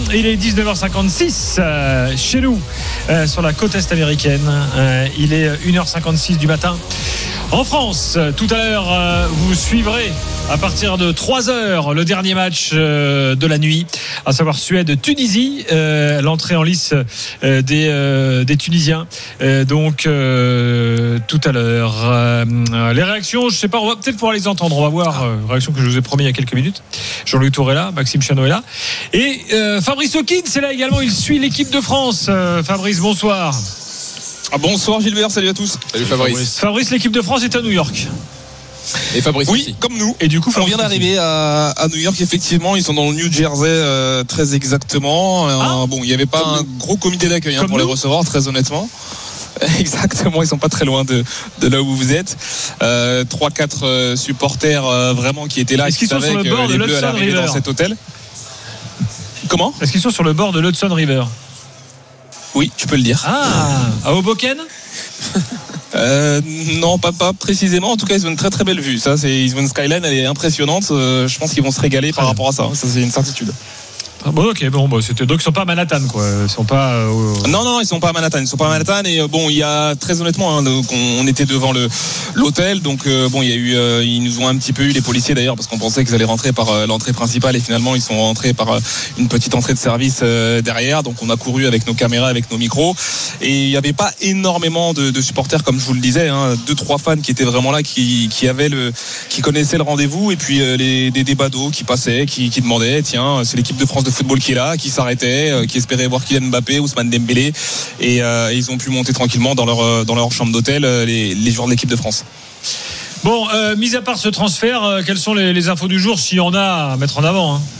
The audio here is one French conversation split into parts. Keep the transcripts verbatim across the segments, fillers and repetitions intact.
Il est dix-neuf heures cinquante-six euh, chez nous, euh, sur la côte est américaine. Euh, il est une heure cinquante-six du matin. En France, tout à l'heure, euh, vous suivrez à partir de trois heures le dernier match euh, de la nuit, à savoir Suède-Tunisie, euh, l'entrée en lice euh, des, euh, des Tunisiens. Euh, donc, euh, tout à l'heure, euh, les réactions, je ne sais pas, on va peut-être pouvoir les entendre. On va voir, euh, réaction que je vous ai promis il y a quelques minutes. Jean-Louis Tour est là, Maxime Chanot est là. Et euh, Fabrice Hawkins c'est là également, il suit l'équipe de France. Euh, Fabrice, bonsoir. Ah, bonsoir Gilbert, salut à tous. Salut Fabrice. Fabrice, Fabrice l'équipe de France est à New York. Et Fabrice oui, aussi. Comme nous. Et du coup, on vient d'arriver à, à New York. Effectivement, ils sont dans le New Jersey euh, très exactement. Ah, euh, bon, il n'y avait pas un nous. gros comité d'accueil hein, pour nous. les recevoir, très honnêtement. Exactement, ils sont pas très loin de, de là où vous êtes. Euh, trois, quatre euh, supporters euh, vraiment qui étaient là, Est-ce qui qu'ils sont savaient sur le que bord de les Bleus allaient l'Hudson arriver River dans cet hôtel. Comment ? Est-ce qu'ils sont sur le bord de l'Hudson River? Oui, tu peux le dire. Ah, à Hoboken? Euh, non, pas, pas précisément. En tout cas, ils ont une très très belle vue. Ça, c'est, ils ont une skyline, elle est impressionnante. Euh, je pense qu'ils vont se régaler par rapport à ça. Ça, c'est une certitude. Ah bon, ok, bon, bah, c'était donc ils sont pas à Manhattan, quoi. Ils sont pas. Euh, au... Non, non, ils sont pas à Manhattan. Ils sont pas à Manhattan. Et euh, bon, il y a très honnêtement, hein, donc, on, on était devant le l'hôtel, donc euh, bon, il y a eu, euh, ils nous ont un petit peu eu les policiers d'ailleurs parce qu'on pensait qu'ils allaient rentrer par euh, l'entrée principale et finalement ils sont rentrés par euh, une petite entrée de service euh, derrière. Donc on a couru avec nos caméras, avec nos micros, et il y avait pas énormément de, de supporters comme je vous le disais, hein, deux trois fans qui étaient vraiment là, qui qui avaient le, qui connaissaient le rendez-vous, et puis euh, les des, des badauds qui passaient, qui qui demandaient, tiens, c'est l'équipe de France de football qui est là, qui s'arrêtait, euh, qui espérait voir Kylian Mbappé, Ousmane Dembélé, et euh, ils ont pu monter tranquillement dans leur euh, dans leur chambre d'hôtel euh, les, les joueurs de l'équipe de France. Bon, euh, mis à part ce transfert, euh, quelles sont les, les infos du jour, s'il y en a à mettre en avant, hein?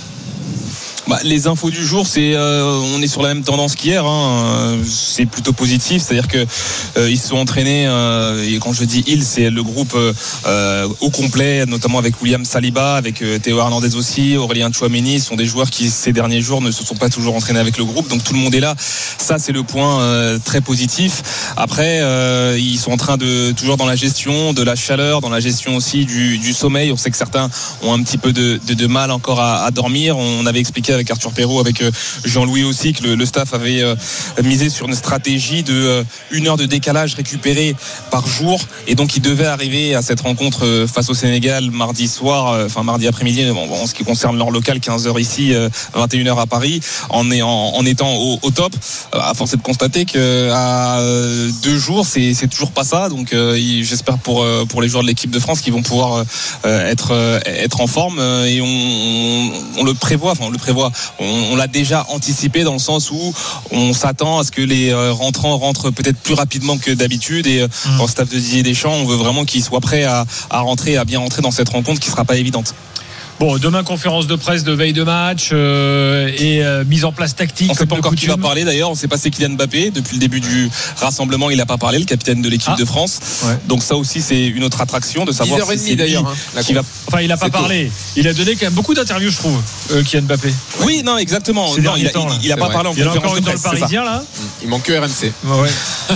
Bah, les infos du jour, c'est euh, on est sur la même tendance qu'hier, hein. C'est plutôt positif, c'est-à-dire que euh, ils se sont entraînés, euh, et quand je dis ils, c'est le groupe euh, au complet, notamment avec William Saliba, avec euh, Théo Hernandez aussi, Aurélien Tchouaméni. Ce sont des joueurs qui ces derniers jours ne se sont pas toujours entraînés avec le groupe, donc tout le monde est là. Ça, c'est le point euh, très positif. Après, euh, ils sont en train de toujours dans la gestion de la chaleur, dans la gestion aussi du, du sommeil. On sait que certains ont un petit peu de, de, de mal encore à, à dormir. On avait expliqué avec Arthur Perrault, avec Jean-Louis aussi, que le, le staff avait euh, misé sur une stratégie de euh, une heure de décalage récupéré par jour, et donc ils devaient arriver à cette rencontre euh, face au Sénégal mardi soir, euh, enfin mardi après-midi, bon, en ce qui concerne leur local, quinze heures ici, euh, vingt et une heures à Paris, en, en, en étant au, au top. Euh, à force de constater que à euh, deux jours, c'est, c'est toujours pas ça. Donc euh, j'espère pour euh, pour les joueurs de l'équipe de France qu'ils vont pouvoir euh, être euh, être en forme, euh, et on, on, on le prévoit, enfin on le prévoit. On, on l'a déjà anticipé dans le sens où on s'attend à ce que les euh, rentrants rentrent peut-être plus rapidement que d'habitude, et euh, mmh. dans le staff de Didier Deschamps, on veut vraiment qu'ils soient prêts à, à rentrer, à bien rentrer dans cette rencontre qui sera pas évidente. Bon, demain, conférence de presse de veille de match euh, et euh, mise en place tactique. On ne sait pas encore qui va parler d'ailleurs. On ne sait pas c'est Kylian Mbappé. Depuis le début du rassemblement, il n'a pas parlé, le capitaine de l'équipe ah. de France. Ouais. Donc ça aussi, c'est une autre attraction de savoir si c'est d'ailleurs. Hein, qui va... Enfin, il n'a pas parlé. Tôt. Il a donné quand même beaucoup d'interviews, je trouve, euh, Kylian Mbappé. Oui, non, exactement. Non, il n'a pas parlé en il conférence de presse. Il y en a encore une dans le Parisien là. Il manque que R M C. Ouais.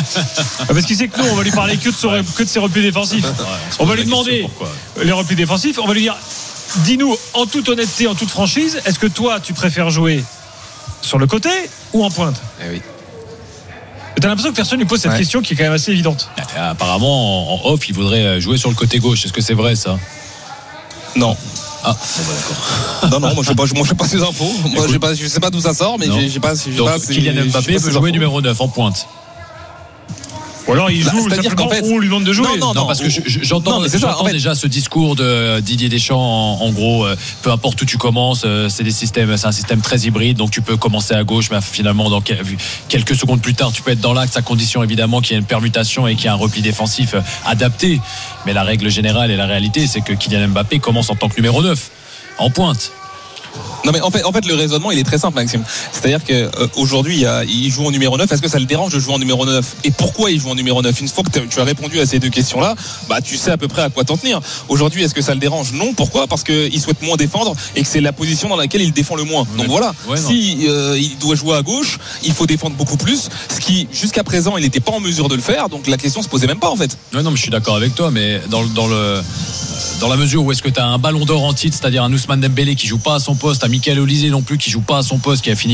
Parce qu'il sait que nous, on va lui parler que de, son, que de ses replis défensifs. Ouais, on, on va lui demander les replis défensifs. On va lui dire. Dis-nous, en toute honnêteté, en toute franchise, est-ce que toi, tu préfères jouer sur le côté ou en pointe ? Eh oui. T'as l'impression que personne lui pose cette ouais. question qui est quand même assez évidente. Apparemment, en off, il voudrait jouer sur le côté gauche. Est-ce que c'est vrai, ça ? Non. Ah, bon bah d'accord. Non, non, moi je sais pas, moi, je sais pas ces infos. Moi, j'ai pas, je sais pas d'où ça sort, mais j'ai, j'ai pas. J'ai Donc, pas Kylian Mbappé peut jouer numéro neuf en pointe. Ou alors il joue, bah, c'est-à-dire qu'en fait, on lui demande de jouer. Non, non, non, non parce que je, j'entends, non, j'entends ça, en fait. déjà ce discours de Didier Deschamps. En, en gros, euh, peu importe où tu commences, euh, c'est des systèmes, c'est un système très hybride. Donc tu peux commencer à gauche, mais finalement, dans quelques secondes plus tard, tu peux être dans l'axe, à condition évidemment qu'il y ait une permutation et qu'il y ait un repli défensif adapté. Mais la règle générale et la réalité, c'est que Kylian Mbappé commence en tant que numéro neuf, en pointe. Non mais en fait, en fait le raisonnement il est très simple, Maxime. C'est-à-dire que euh, aujourd'hui il, y a, il joue en numéro neuf. Est-ce que ça le dérange de jouer en numéro neuf ? Et pourquoi il joue en numéro neuf ? Une fois que tu as répondu à ces deux questions-là, bah tu sais à peu près à quoi t'en tenir. Aujourd'hui, est-ce que ça le dérange ? Non. Pourquoi ? Parce qu'il souhaite moins défendre et que c'est la position dans laquelle il défend le moins. Donc voilà. Ouais, si euh, il doit jouer à gauche, il faut défendre beaucoup plus. Ce qui jusqu'à présent il n'était pas en mesure de le faire. Donc la question se posait même pas en fait. Ouais, non, mais je suis d'accord avec toi, mais dans, dans le dans la mesure où est-ce que tu as un ballon d'or en titre, c'est-à-dire un Ousmane Dembélé qui joue pas à son poste, un Michael Olise non plus qui joue pas à son poste, qui a fini